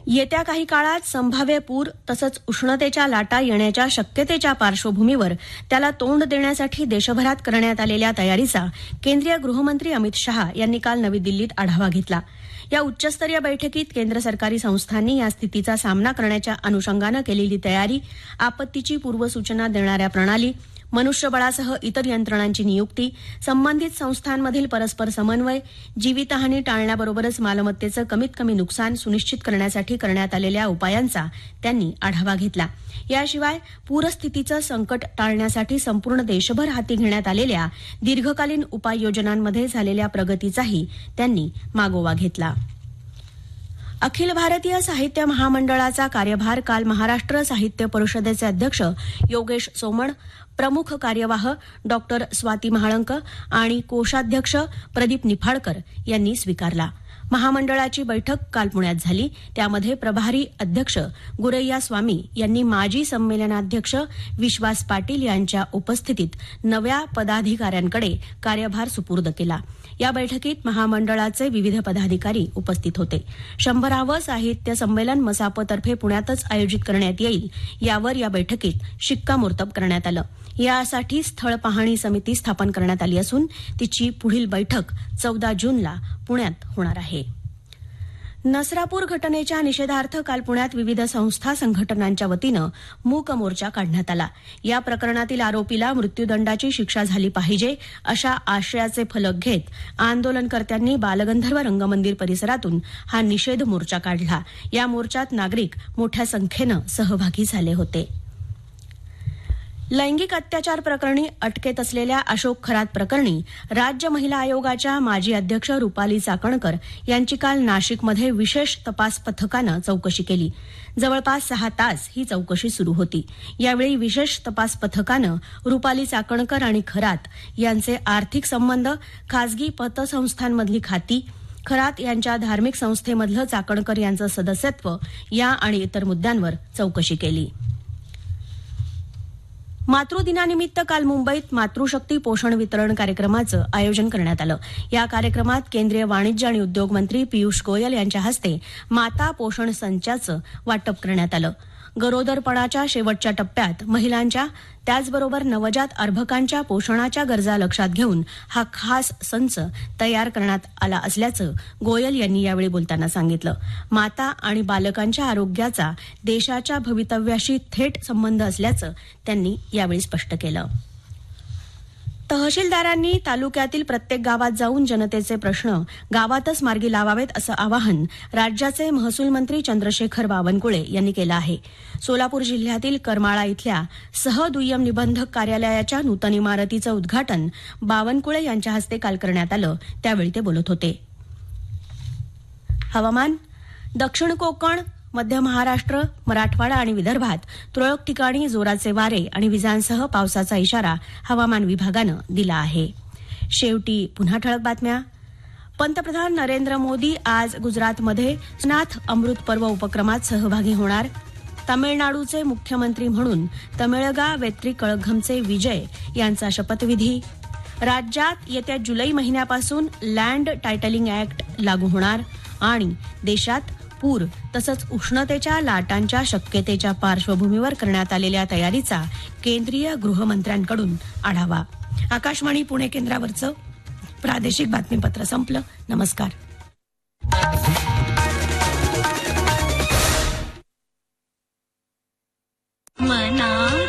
येत्या काही काळात संभाव्य पूर तसंच उष्णतेच्या लाटा येण्याच्या शक्यतेच्या पार्श्वभूमीवर त्याला तोंड देण्यासाठी देशभरात करण्यात आलेल्या तयारीचा केंद्रीय गृहमंत्री अमित शहा यांनी काल नवी दिल्लीत आढावा घेतला. या उच्चस्तरीय बैठकीत केंद्र सरकारी संस्थांनी या स्थितीचा सामना करण्याच्या अनुषंगानं केलेली तयारी, आपत्तीची पूर्वसूचना देणाऱ्या प्रणाली, मनुष्यबळासह इतर यंत्रणांची नियुक्ती, संबंधित संस्थांमधील परस्पर समन्वय, जीवितहानी टाळण्याबरोबरच मालमत्तेचं कमीत कमी नुकसान सुनिश्चित करण्यासाठी करण्यात आलेल्या उपायांचा त्यांनी आढावा घेतला. याशिवाय पूरस्थितीचं संकट टाळण्यासाठी संपूर्ण देशभर हाती घेण्यात आलेल्या दीर्घकालीन उपाययोजनांमध्ये झालेल्या प्रगतीचाही त्यांनी मागोवा घेतला. अखिल भारतीय साहित्य महामंडळाचा कार्यभार काल महाराष्ट्र साहित्य परिषदेचे अध्यक्ष योगेश सोमण, प्रमुख कार्यवाह डॉ. स्वाती महाळंक आणि कोषाध्यक्ष प्रदीप निफाडकर यांनी स्वीकारला. महामंडळाची बैठक काल पुण्यात झाली. त्यामध्ये प्रभारी अध्यक्ष गुरैया स्वामी यांनी माजी संमेलनाध्यक्ष विश्वास पाटील यांच्या उपस्थितीत नव्या पदाधिकाऱ्यांकडे कार्यभार सुपूर्द केला. या बैठकीत महामंडळाचे विविध पदाधिकारी उपस्थित होते. 100वे साहित्य संमेलन मसापतर्फे पुण्यातच आयोजित करण्यात येईल यावर या बैठकीत शिक्कामोर्तब करण्यात आलं. यासाठी स्थळ पाहणी समिती स्थापन करण्यात आली असून तिची पुढील बैठक 14 जूनला पुण्यात होणार आहे. नसरापूर घटनेच्या निषेधार्थ काल पुण्यात विविध संस्था संघटनांच्या वतीनं मूक मोर्चा काढण्यात आला. या प्रकरणातील आरोपीला मृत्यूदंडाची शिक्षा झाली पाहिजे अशा आशयाचे फलक घेत आंदोलनकर्त्यांनी बालगंधर्व रंगमंदिर परिसरातून हा निषेध मोर्चा काढला. या मोर्चात नागरिक मोठ्या संख्येनं सहभागी झाले होते. लैंगिक अत्याचार प्रकरणी अटकेत असलेल्या अशोक खरात प्रकरणी राज्य महिला आयोगाच्या माजी अध्यक्ष रुपाली चाकणकर यांची काल नाशिकमध्ये विशेष तपास पथकानं चौकशी केली. जवळपास 6 तास ही चौकशी सुरू होती. यावेळी विशेष तपास पथकानं रुपाली चाकणकर आणि खरात यांचे आर्थिक संबंध, खासगी पतसंस्थांमधली खाती, खरात यांच्या धार्मिक संस्थेमधलं चाकणकर यांचं सदस्यत्व या आणि इतर मुद्द्यांवर चौकशी केली. मातृदिनानिमित्त काल मुंबईत मातृशक्ती पोषण वितरण कार्यक्रमाचं आयोजन करण्यात आलं. या कार्यक्रमात केंद्रीय वाणिज्य आणि उद्योग मंत्री पियुष गोयल यांच्या हस्ते माता पोषण संचाचं वाटप करण्यात आलं. गरोदरपणाच्या शेवटच्या टप्प्यात महिलांच्या त्याचबरोबर नवजात अर्भकांच्या पोषणाच्या गरजा लक्षात घेऊन हा खास संच तयार करण्यात आला असल्याचं गोयल यांनी यावेळी बोलताना सांगितलं. माता आणि बालकांच्या आरोग्याचा देशाच्या भवितव्याशी थेट संबंध असल्याचं त्यांनी यावेळी स्पष्ट केलं. तहसीलदारांनी तालुक्यातील प्रत्येक गावात जाऊन जनतेचे प्रश्न गावातच मार्गी लावावेत असं आवाहन राज्याचे महसूल मंत्री चंद्रशेखर बावनकुळे यांनी केलं आहे. सोलापूर जिल्ह्यातील करमाळा इथल्या सहदुय्यम निबंधक कार्यालयाच्या नूतन इमारतीचं उद्घाटन बावनकुळे यांच्या हस्ते काल करण्यात आलं. त्यावेळी ते बोलत होते. हवामान. दक्षिण कोकण, मध्य महाराष्ट्र, मराठवाडा आणि विदर्भात तुरळक ठिकाणी जोराचे वारे आणि विजांसह पावसाचा इशारा हवामान विभागानं दिला आहे. शेवटी पुन्हा ठळक बातम्या. पंतप्रधान नरेंद्र मोदी आज गुजरातमध्ये नाथ अमृत पर्व उपक्रमात सहभागी होणार. तामिळनाडूचे मुख्यमंत्री म्हणून तमिळगा वेत्री कळघमचे विजय यांचा शपथविधी. राज्यात येत्या जुलै महिन्यापासून लँड टायटलिंग ऍक्ट लागू होणार. आणि देशात पूर तसंच उष्णतेच्या लाटांच्या शक्यतेच्या पार्श्वभूमीवर करण्यात आलेल्या तयारीचा केंद्रीय गृहमंत्र्यांकडून आढावा. आकाशवाणी पुणे केंद्रावरचं प्रादेशिक बातमीपत्र संपलं. नमस्कार. मना